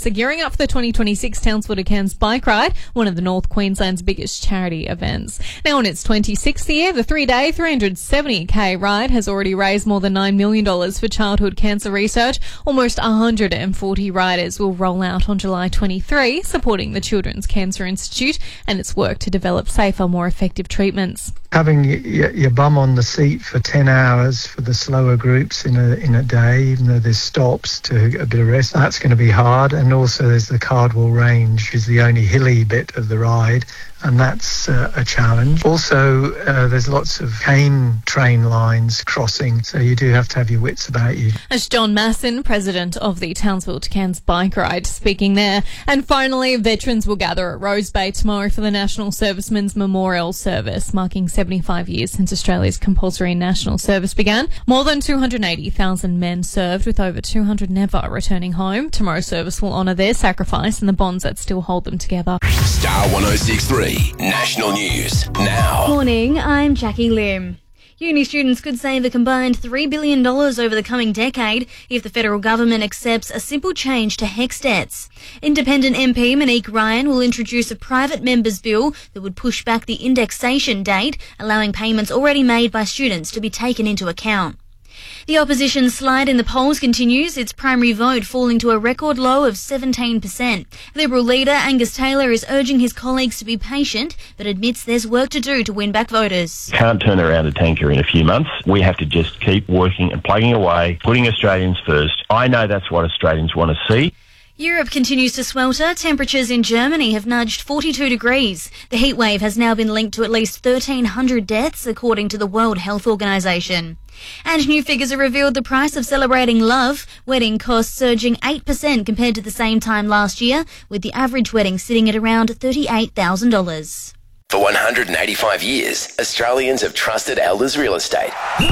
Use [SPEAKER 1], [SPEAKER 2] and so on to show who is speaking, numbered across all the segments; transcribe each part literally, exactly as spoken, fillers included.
[SPEAKER 1] are gearing up for the twenty twenty-six Townsville to Cairns Bike Ride, one of the North Queensland's biggest charity events. Now in its twenty-sixth year, the three-day, three hundred seventy k ride has already raised more than nine million dollars for childhood cancer research. Almost one hundred forty riders will roll out on July twenty-third, supporting the Children's Cancer Institute and its work to develop safer, more effective treatments.
[SPEAKER 2] Having your, your bum on the seat for ten hours for the slower groups in a in a day, even though there's stops to a bit of rest, that's going to be hard. And also there's the Cardwell Range, which is the only hilly bit of the ride, and that's uh, a challenge. Also, uh, there's lots of cane train lines crossing, so you do have to have your wits about you.
[SPEAKER 1] That's John Masson, president of the Townsville to Cairns Bike Ride, speaking there. And finally, veterans will gather at Rose Bay tomorrow for the National Servicemen's Memorial Service, marking seventy-five years since Australia's compulsory national service began. More than two hundred eighty thousand men served, with over two hundred never returning home. Tomorrow's service will honour their sacrifice and the bonds that still hold them together.
[SPEAKER 3] Star one oh six point three National News now.
[SPEAKER 4] Morning, I'm Jackie Lim. Uni students could save a combined three billion dollars over the coming decade if the federal government accepts a simple change to HECS debts. Independent M P Monique Ryan will introduce a private members bill that would push back the indexation date, allowing payments already made by students to be taken into account. The opposition slide in the polls continues, its primary vote falling to a record low of seventeen percent. Liberal leader Angus Taylor is urging his colleagues to be patient, but admits there's work to do to win back voters.
[SPEAKER 5] Can't turn around a tanker in a few months. We have to just keep working and plugging away, putting Australians first. I know that's what Australians want to see.
[SPEAKER 4] Europe continues to swelter. Temperatures in Germany have nudged forty-two degrees. The heatwave has now been linked to at least thirteen hundred deaths, according to the World Health Organization. And new figures have revealed the price of celebrating love. Wedding costs surging eight percent compared to the same time last year, with the average wedding sitting at around thirty-eight thousand dollars.
[SPEAKER 3] For one hundred eighty-five years, Australians have trusted Elders Real Estate.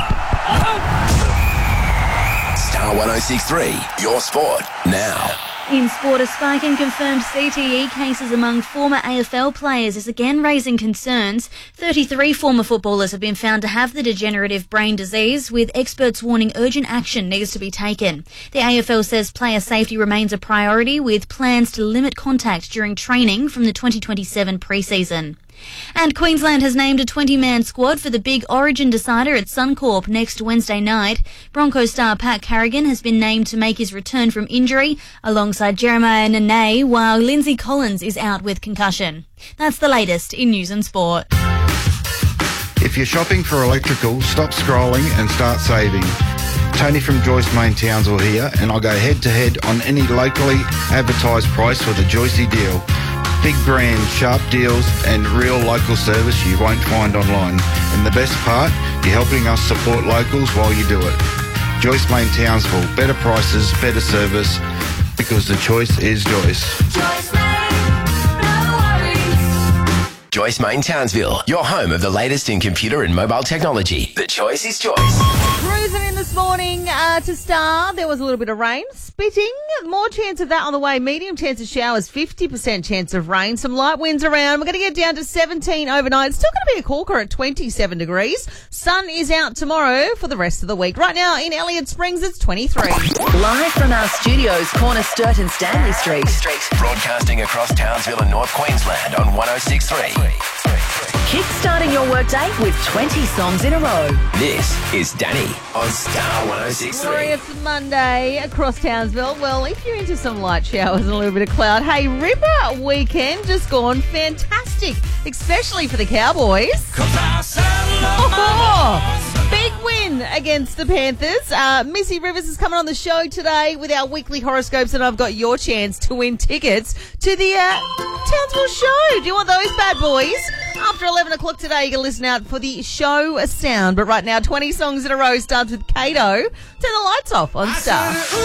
[SPEAKER 3] Star one oh six point three, your sport now.
[SPEAKER 4] In sport, a spike in confirmed C T E cases among former A F L players is again raising concerns. thirty-three former footballers have been found to have the degenerative brain disease, with experts warning urgent action needs to be taken. The A F L says player safety remains a priority, with plans to limit contact during training from the twenty twenty-seven pre-season. And Queensland has named a twenty-man squad for the big Origin decider at Suncorp next Wednesday night. Broncos star Pat Carrigan has been named to make his return from injury, alongside Jeremiah Nene, while Lindsay Collins is out with concussion. That's the latest in news and sport.
[SPEAKER 6] If you're shopping for electrical, stop scrolling and start saving. Tony from Joyce Main Townsville here, and I'll go head-to-head on any locally advertised price for the Joycey deal. Big brand, sharp deals and real local service you won't find online. And the best part, you're helping us support locals while you do it. Joyce Main Townsville, better prices, better service, because the choice is Joyce.
[SPEAKER 3] Joyce Main, no worries. Joyce Main Townsville, your home of the latest in computer and mobile technology. The choice is Joyce.
[SPEAKER 7] Cruising in this morning uh, to Star. There was a little bit of rain, spitting. More chance of that on the way. Medium chance of showers, fifty percent chance of rain. Some light winds around. We're going to get down to seventeen overnight. It's still going to be a corker at twenty-seven degrees. Sun is out tomorrow for the rest of the week. Right now in Elliott Springs, it's twenty-three.
[SPEAKER 8] Live from our studios, corner Sturt and Stanley Street.
[SPEAKER 3] Broadcasting across Townsville and North Queensland on one oh six point three.
[SPEAKER 8] Kickstarting your workday with twenty songs in a row.
[SPEAKER 3] This is Danny on Star one oh six point three.
[SPEAKER 7] Glorious Monday across Townsville. Well, if you're into some light showers and a little bit of cloud, hey, Ripper weekend just gone fantastic, especially for the Cowboys. Oh, big win against the Panthers. Uh, Missy Rivers is coming on the show today with our weekly horoscopes, and I've got your chance to win tickets to the uh, Townsville show. Do you want those bad boys? After eleven o'clock today, you can listen out for the show sound. But right now, twenty songs in a row starts with Kato. Turn the lights off on Star.